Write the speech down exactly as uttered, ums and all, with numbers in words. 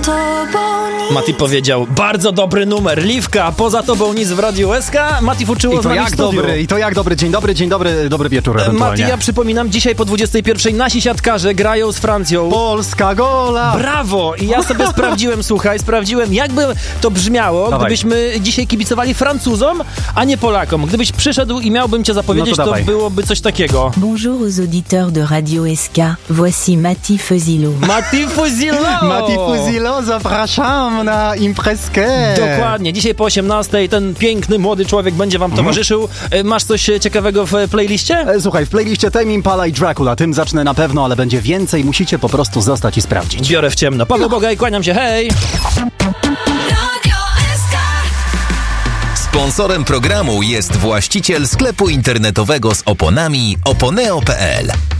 Mati powiedział, bardzo dobry numer, Liwka, poza tobą nic w Radiu S K. Mati uczyło z nami w studiu. Dobry, I to jak dobry, dzień dobry, dzień dobry, dobry wieczór ewentualnie. Mati, ja przypominam, dzisiaj po dwudziestej pierwszej nasi siatkarze grają z Francją. Polska gola! Brawo! I ja sobie sprawdziłem, słuchaj, sprawdziłem, jakby to brzmiało, dawaj. Gdybyśmy dzisiaj kibicowali Francuzom, a nie Polakom. Gdybyś przyszedł i miałbym cię zapowiedzieć, no to, to byłoby coś takiego. Bonjour aux auditeurs de Radio S K, voici Mati Fuzilo. Mati Fuzilo! Mati Fuzilo, zapraszam na imprezkę! Dokładnie, dzisiaj po osiemnastej ten piękny, młody człowiek będzie wam towarzyszył. Mm. Masz coś ciekawego w playliście? E, słuchaj, w playliście Tame Impala i Dracula, tym zacznę na pewno, ale będzie więcej, musicie po prostu zostać i sprawdzić. Biorę w ciemno. Paweł Bogaj, kłaniam się, hej! Sponsorem programu jest właściciel sklepu internetowego z oponami oponeo kropka p l.